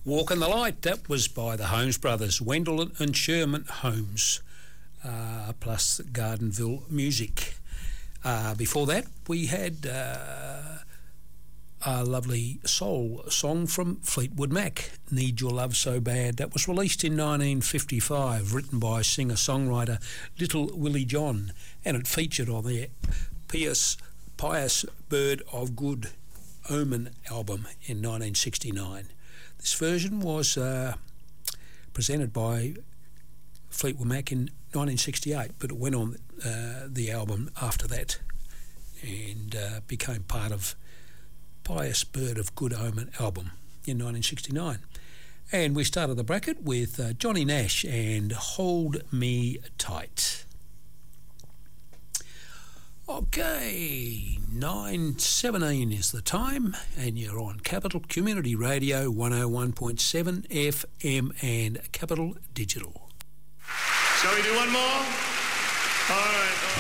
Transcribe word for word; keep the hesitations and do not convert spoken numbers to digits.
Walk in the Light, that was by the Holmes brothers, Wendell and Sherman Holmes, uh, plus Gardenville Music. Uh, before that, we had uh, a lovely soul song from Fleetwood Mac, Need Your Love So Bad. That was released in nineteen fifty-five, written by singer-songwriter Little Willie John, and it featured on their Pious, Pious Bird of Good Omen album in nineteen sixty-nine. This version was uh, presented by Fleetwood Mac in nineteen sixty-eight, but it went on uh, the album after that and uh, became part of Pious Bird of Good Omen album in nineteen sixty-nine. And we started the bracket with uh, Johnny Nash and Hold Me Tight. Okay, nine seventeen is the time, and you're on Capital Community Radio one oh one point seven F M and Capital Digital. Shall we do one more? All right. All right.